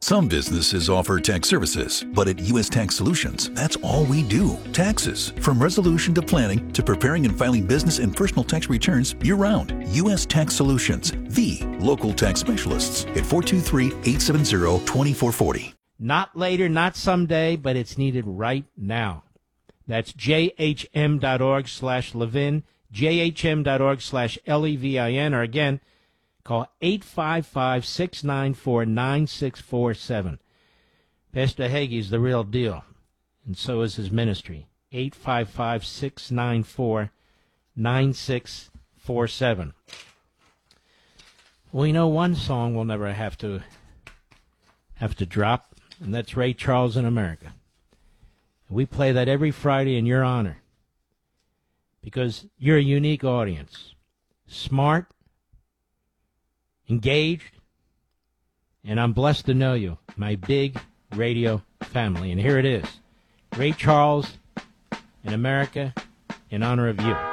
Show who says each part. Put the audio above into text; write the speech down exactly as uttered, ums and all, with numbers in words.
Speaker 1: Some businesses offer tax services, but at U S Tax Solutions, that's all we do. Taxes. From resolution to planning to preparing and filing business and personal tax returns year-round. U S Tax Solutions, the local tax specialists at four two three, eight seven zero, two four four zero.
Speaker 2: Not later, not someday, but it's needed right now. That's jhm.org slash Levin, jhm.org slash L E V I N, or again, call eight five five, six nine four, nine six four seven. Pastor Hagee's the real deal, and so is his ministry. eight five five, six nine four, nine six four seven. We know one song we'll never have to have to drop, and that's Ray Charles in America. We play that every Friday in your honor because you're a unique audience. Smart, engaged, and I'm blessed to know you, my big radio family. And here it is, Ray Charles in America in honor of you.